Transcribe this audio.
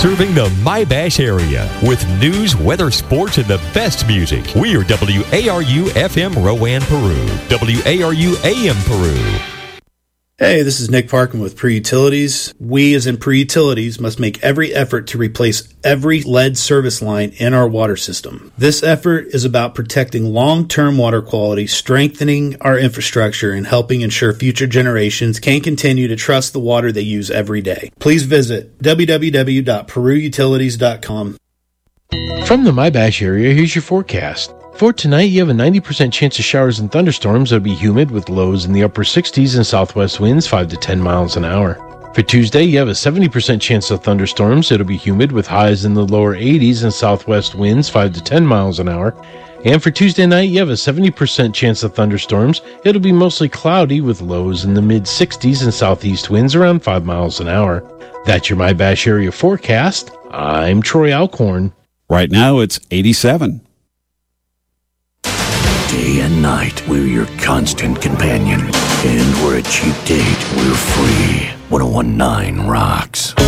serving the My-Bash area with news, weather, sports, and the best music. We are WARU FM Rowan, Peru. WARU AM Peru. Hey, this is Nick Parkin with Pre-Utilities. We, as in Pre-Utilities, must make every effort to replace every lead service line in our water system. This effort is about protecting long-term water quality, strengthening our infrastructure, and helping ensure future generations can continue to trust the water they use every day. Please visit www.peruutilities.com. From the My-Bash area, here's your forecast. For tonight, you have a 90% chance of showers and thunderstorms that will be humid with lows in the upper 60s and southwest winds 5 to 10 miles an hour. For Tuesday, you have a 70% chance of thunderstorms. It'll be humid with highs in the lower 80s and southwest winds 5 to 10 miles an hour. And for Tuesday night, you have a 70% chance of thunderstorms. It'll be mostly cloudy with lows in the mid 60s and southeast winds around 5 miles an hour. That's your My-Bash area forecast. I'm Troy Alcorn. Right now, it's 87. Day and night, we're your constant companion. And we're a cheap date, we're free. 101.9 rocks.